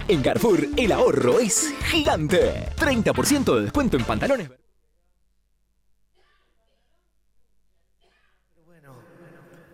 En Carrefour, el ahorro es gigante. 30% de descuento en pantalones. Bueno,